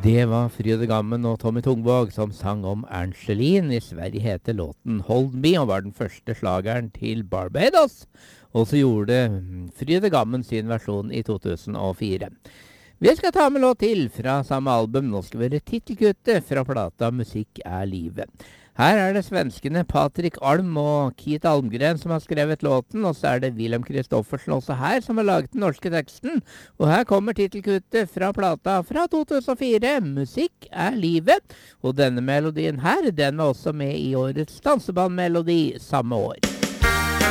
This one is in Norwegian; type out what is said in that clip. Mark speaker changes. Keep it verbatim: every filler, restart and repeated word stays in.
Speaker 1: Det var Fride Gammen og Tommy Tungvåg som sang om Angeline. I Sverige heter låten Hold Me og var den første slageren til Barbados. Og så gjorde Fride Gammen sin versjon i to tusen og fire. Vi skal ta med låt til fra samme album. Nå skal vi høre titelkuttet fra plata Musikk er livet. Her er det svenskene Patrik Alm og Keith Almgren som har skrevet låten, og så er det Wilhelm Kristoffersen også her som har laget den norske teksten. Og her kommer titelkuttet fra plata fra to tusen og fire, Musikk er livet. Og denne melodien her, den var også med i årets dansebandmelodi samme år.